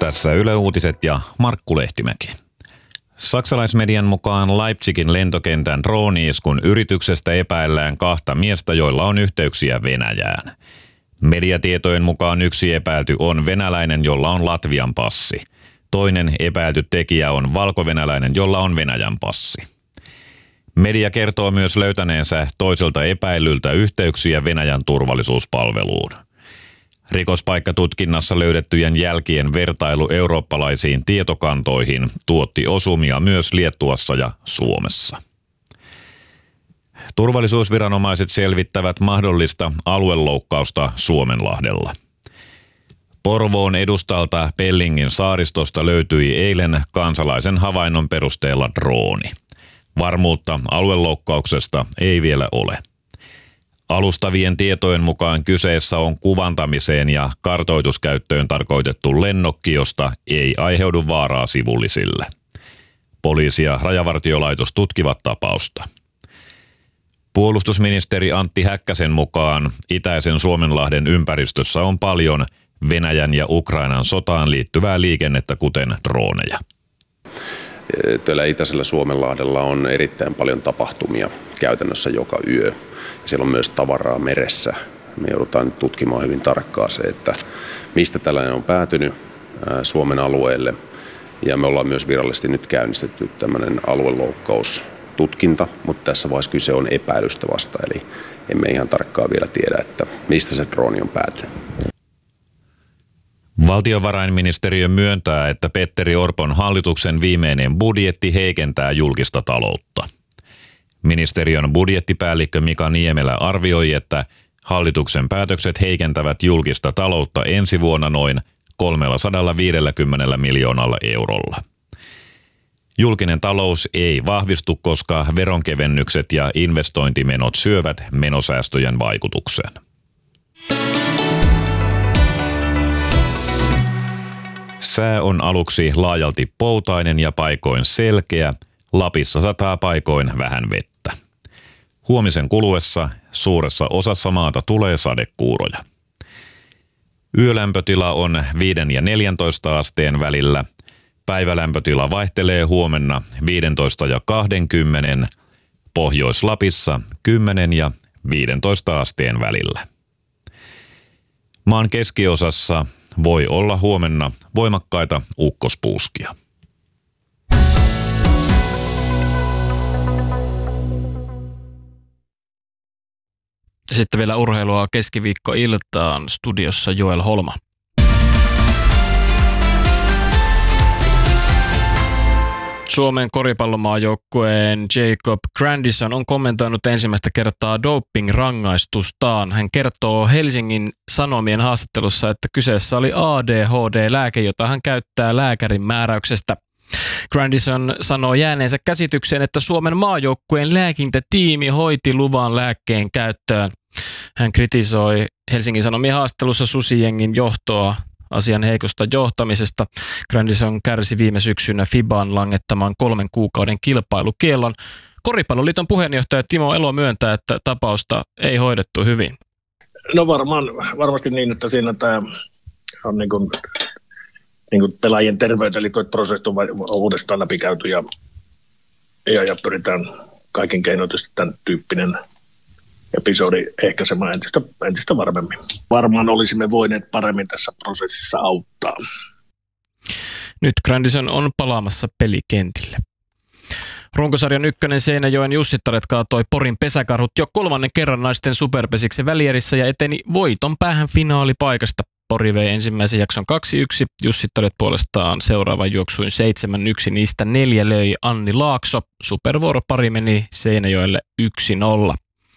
Tässä Yle Uutiset ja Markku Lehtimäki. Saksalaismedian mukaan Leipzigin lentokentän drooni-iskun yrityksestä epäillään 2 miestä, joilla on yhteyksiä Venäjään. Mediatietojen mukaan yksi epäilty on venäläinen, jolla on Latvian passi. Toinen epäilty tekijä on valkovenäläinen, jolla on Venäjän passi. Media kertoo myös löytäneensä toiselta epäillyltä yhteyksiä Venäjän turvallisuuspalveluun. Rikospaikkatutkinnassa löydettyjen jälkien vertailu eurooppalaisiin tietokantoihin tuotti osumia myös Liettuassa ja Suomessa. Turvallisuusviranomaiset selvittävät mahdollista alueloukkausta Suomenlahdella. Porvoon edustalta Pellingin saaristosta löytyi eilen kansalaisen havainnon perusteella drooni. Varmuutta alueloukkauksesta ei vielä ole. Alustavien tietojen mukaan kyseessä on kuvantamiseen ja kartoituskäyttöön tarkoitettu lennokki, josta ei aiheudu vaaraa sivullisille. Poliisi ja Rajavartiolaitos tutkivat tapausta. Puolustusministeri Antti Häkkäsen mukaan itäisen Suomenlahden ympäristössä on paljon Venäjän ja Ukrainan sotaan liittyvää liikennettä, kuten droneja. Tällä itäisellä Suomenlahdella on erittäin paljon tapahtumia käytännössä joka yö. Siellä on myös tavaraa meressä. Me joudutaan nyt tutkimaan hyvin tarkkaan se, että mistä tällainen on päätynyt Suomen alueelle. Ja me ollaan myös virallisesti nyt käynnistetty tämmöinen alueloukkaustutkinta, mutta tässä vaiheessa kyse on epäilystä vasta, eli emme ihan tarkkaan vielä tiedä, että mistä se drooni on päätynyt. Valtiovarainministeriö myöntää, että Petteri Orpon hallituksen viimeinen budjetti heikentää julkista taloutta. Ministeriön budjettipäällikkö Mika Niemelä arvioi, että hallituksen päätökset heikentävät julkista taloutta ensi vuonna noin 350 miljoonalla eurolla. Julkinen talous ei vahvistu, koska veronkevennykset ja investointimenot syövät menosäästöjen vaikutuksen. Sää on aluksi laajalti poutainen ja paikoin selkeä. Lapissa sataa paikoin vähän vettä. Huomisen kuluessa suuressa osassa maata tulee sadekuuroja. Yölämpötila on 5 ja 14 asteen välillä. Päivälämpötila vaihtelee huomenna 15 ja 20, Pohjois-Lapissa 10 ja 15 asteen välillä. Maan keskiosassa voi olla huomenna voimakkaita ukkospuuskia. Sitten vielä urheilua keskiviikkoiltaan, studiossa Joel Holma. Suomen koripallomaajoukkueen Jacob Grandison on kommentoinut ensimmäistä kertaa doping-rangaistustaan. Hän kertoo Helsingin Sanomien haastattelussa, että kyseessä oli ADHD-lääke, jota hän käyttää lääkärin määräyksestä. Grandison sanoo jääneensä käsitykseen, että Suomen maajoukkueen lääkintätiimi hoiti luvan lääkkeen käyttöön. Hän kritisoi Helsingin Sanomien haastattelussa susijengin johtoa asian heikosta johtamisesta. Grandison kärsi viime syksynä FIBAn langettaman 3 kuukauden kilpailukiellon. Koripalloliiton puheenjohtaja Timo Elo myöntää, että tapausta ei hoidettu hyvin. No varmasti niin, että siinä tämä on niin kuin pelaajien terveyteen liittyvät prosessit on uudestaan läpikäyty ja pyritään kaiken keinoin tämän tyyppinen episodi ehkäisemään entistä varmemmin. Varmaan olisimme voineet paremmin tässä prosessissa auttaa. Nyt Grandison on palaamassa pelikentille. Runkosarjan ykkönen Seinäjoen Jussittaret kaatoi Porin Pesäkarhut jo 3. kerran naisten superpesiksen välierissä ja eteni voiton päähän finaalipaikasta. Pori vei ensimmäisen jakson 2-1, Jussittaret puolestaan seuraavan juoksuin 7-1, niistä 4 löi Anni Laakso. Supervuoropari meni Seinäjoelle 1-0.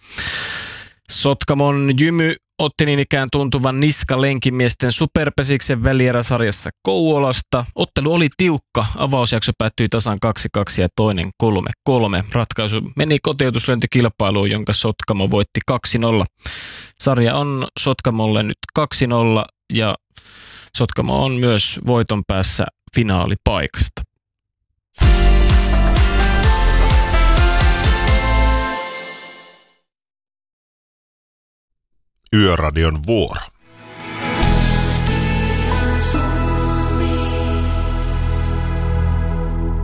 Sotkamon Jymy otti niin ikään tuntuvan niskalenkimiesten superpesiksen välieräsarjassa Kouvolasta. Ottelu oli tiukka. Avausjakso päättyi tasan 2-2 ja toinen 3-3. Ratkaisu meni kotiutuslyöntikilpailuun, jonka Sotkamo voitti 2-0. Sarja on Sotkamolle nyt 2-0 ja Sotkamo on myös voiton päässä finaalipaikasta. Yöradion vuoro.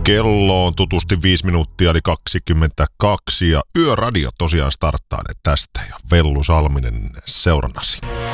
Kello on tutusti 5 minuuttia eli 22 ja Yöradio tosiaan starttaa tästä ja Vellu Salminen seurannasi.